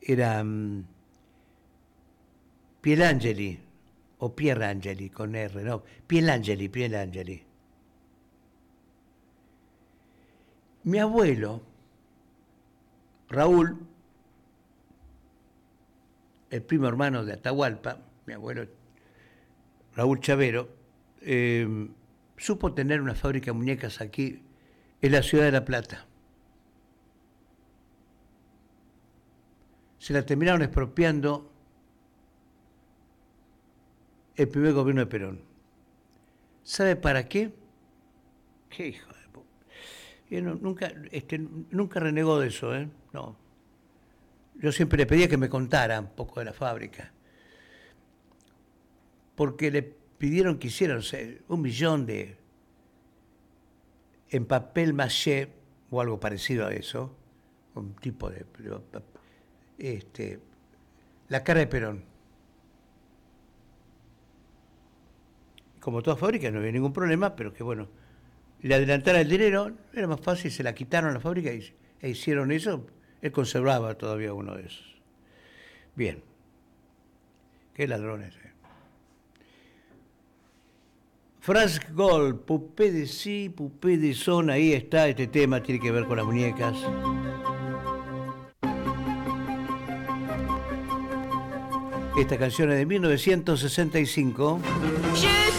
era Pielangeli, o Pierangeli con R, no, Pielangeli. Mi abuelo, Raúl, el primo hermano de Atahualpa, mi abuelo Raúl Chavero, supo tener una fábrica de muñecas aquí en la ciudad de La Plata. Se la terminaron expropiando el primer gobierno de Perón. ¿Sabe para qué? Qué hijo de puta. Y nunca renegó de eso, ¿eh? No. Yo siempre le pedía que me contara un poco de la fábrica. Porque le pidieron que hicieran 1 millón en papel maché o algo parecido a eso, un tipo de la cara de Perón. Como toda fábrica no había ningún problema, pero que bueno, le adelantara el dinero, era más fácil, se la quitaron a la fábrica e hicieron eso. Él conservaba todavía uno de esos. Bien. Qué ladrones, Franz Gold, Poupée de sí, Poupée de son, ahí está este tema, tiene que ver con las muñecas. Esta canción es de 1965.